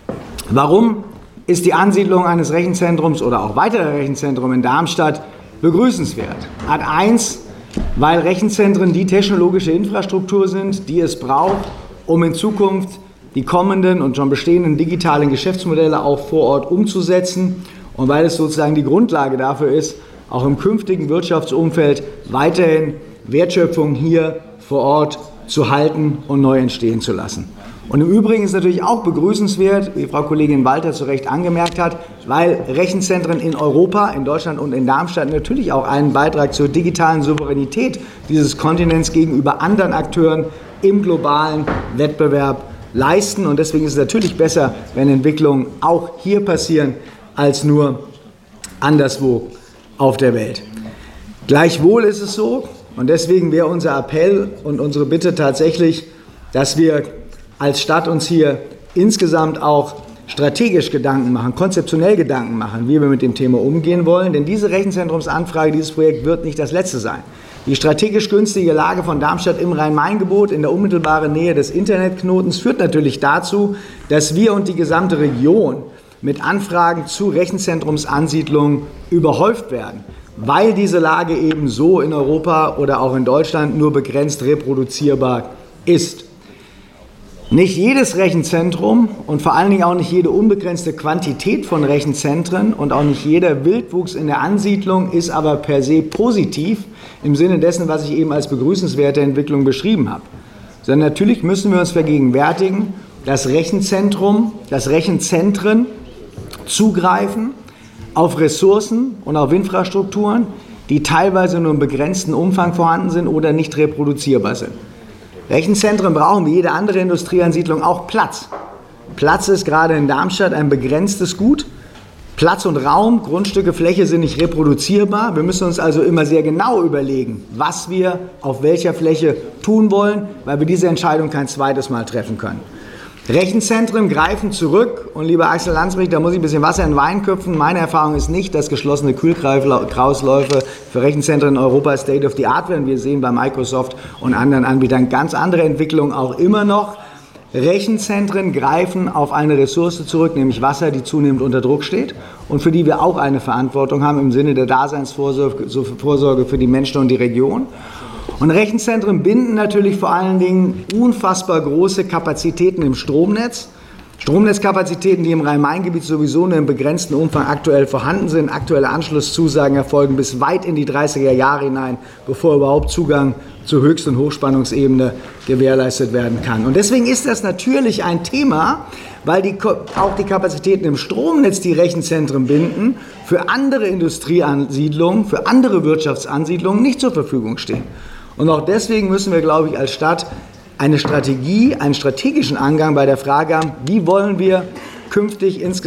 Warum ist die Ansiedlung eines Rechenzentrums oder auch weiterer Rechenzentren in Darmstadt begrüßenswert? Art eins, weil Rechenzentren die technologische Infrastruktur sind, die es braucht, um in Zukunft die kommenden und schon bestehenden digitalen Geschäftsmodelle auch vor Ort umzusetzen und weil es sozusagen die Grundlage dafür ist, auch im künftigen Wirtschaftsumfeld weiterhin Wertschöpfung hier vor Ort zu halten und neu entstehen zu lassen. Und im Übrigen ist natürlich auch begrüßenswert, wie Frau Kollegin Walter zu Recht angemerkt hat, weil Rechenzentren in Europa, in Deutschland und in Darmstadt natürlich auch einen Beitrag zur digitalen Souveränität dieses Kontinents gegenüber anderen Akteuren im globalen Wettbewerb leisten. Und deswegen ist es natürlich besser, wenn Entwicklungen auch hier passieren, als nur anderswo auf der Welt. Gleichwohl ist es so, und deswegen wäre unser Appell und unsere Bitte tatsächlich, dass wir als Stadt uns hier insgesamt auch strategisch Gedanken machen, konzeptionell Gedanken machen, wie wir mit dem Thema umgehen wollen. Denn diese Rechenzentrumsanfrage, dieses Projekt wird nicht das letzte sein. Die strategisch günstige Lage von Darmstadt im Rhein-Main-Gebot in der unmittelbaren Nähe des Internetknotens führt natürlich dazu, dass wir und die gesamte Region mit Anfragen zu Rechenzentrumsansiedlungen überhäuft werden, weil diese Lage eben so in Europa oder auch in Deutschland nur begrenzt reproduzierbar ist. Nicht jedes Rechenzentrum und vor allen Dingen auch nicht jede unbegrenzte Quantität von Rechenzentren und auch nicht jeder Wildwuchs in der Ansiedlung ist aber per se positiv im Sinne dessen, was ich eben als begrüßenswerte Entwicklung beschrieben habe. Sondern natürlich müssen wir uns vergegenwärtigen, dass Rechenzentrum, dass Rechenzentren zugreifen auf Ressourcen und auf Infrastrukturen, die teilweise nur im begrenzten Umfang vorhanden sind oder nicht reproduzierbar sind. Rechenzentren brauchen wie jede andere Industrieansiedlung auch Platz. Platz ist gerade in Darmstadt ein begrenztes Gut. Platz und Raum, Grundstücke, Fläche sind nicht reproduzierbar. Wir müssen uns also immer sehr genau überlegen, was wir auf welcher Fläche tun wollen, weil wir diese Entscheidung kein zweites Mal treffen können. Rechenzentren greifen zurück und lieber Axel Landsbrich, da muss ich ein bisschen Wasser in den Wein köpfen. Meine Erfahrung ist nicht, dass geschlossene Kühlkreisläufe für Rechenzentren in Europa State of the Art werden. Wir sehen bei Microsoft und anderen Anbietern ganz andere Entwicklungen auch immer noch. Rechenzentren greifen auf eine Ressource zurück, nämlich Wasser, die zunehmend unter Druck steht und für die wir auch eine Verantwortung haben im Sinne der Daseinsvorsorge für die Menschen und die Region. Und Rechenzentren binden natürlich vor allen Dingen unfassbar große Kapazitäten im Stromnetz. Stromnetzkapazitäten, die im Rhein-Main-Gebiet sowieso nur im begrenzten Umfang aktuell vorhanden sind. Aktuelle Anschlusszusagen erfolgen bis weit in die dreißiger Jahre hinein, bevor überhaupt Zugang zur Höchst- und Hochspannungsebene gewährleistet werden kann. Und deswegen ist das natürlich ein Thema, weil die, auch die Kapazitäten im Stromnetz, die Rechenzentren binden, für andere Industrieansiedlungen, für andere Wirtschaftsansiedlungen nicht zur Verfügung stehen. Und auch deswegen müssen wir, glaube ich, als Stadt eine Strategie, einen strategischen Angang bei der Frage haben, wie wollen wir künftig insgesamt